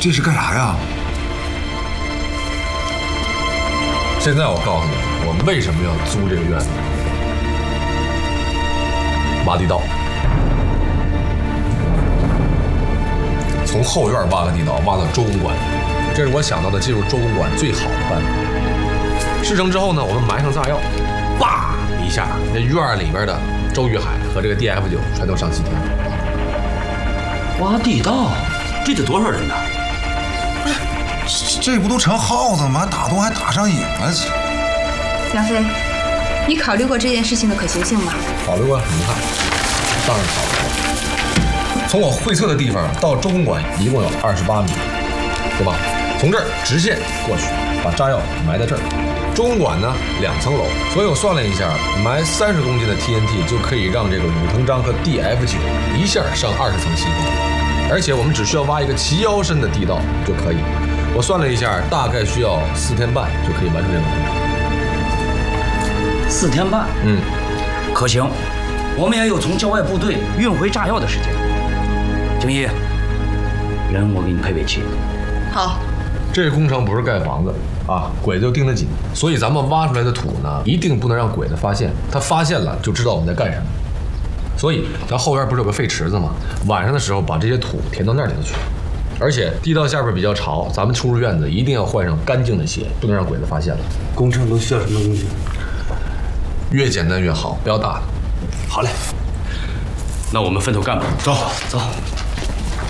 这是干啥呀？ 现在我告诉你，我们为什么要租这个院子？挖地道，从后院挖个地道，挖到周公馆，这是我想到的进入周公馆最好的办法。事成之后呢，我们埋上炸药，叭一下，那院里边的周玉海和这个 DF9全都上西天。 挖地道，这得多少人呢？ 这不都成耗子吗？打洞还打上瘾了？ 杨飞，你考虑过这件事情的可行性吗？ 考虑过，你看，当然考虑过。从我会测的地方到周公馆一共有28米，对吧？从这儿直线过去，把炸药埋在这儿。周公馆呢2层楼，所以我算了一下，埋30公斤的 TNT 就可以让这个武藤章和 DF9一下上20层西空，而且我们只需要挖一个齐腰深的地道就可以。我算了一下，大概需要4天半就可以完成这个工 4 程。 天半，可行。我们也有从郊外部队运回炸药的时间。景一，人我给你配齐。 好。 这个工程不是盖房子啊，鬼子就盯得紧，所以咱们挖出来的土呢，一定不能让鬼子发现，他发现了就知道我们在干什么。所以咱后院不是有个废池子吗？晚上的时候把这些土填到那里头去。而且地道下边比较潮，咱们出入院子一定要换上干净的鞋，不能让鬼子发现了。 工程都需要什么工具？ 越简单越好，不要大的。 好嘞，那我们分头干吧。 走。 走。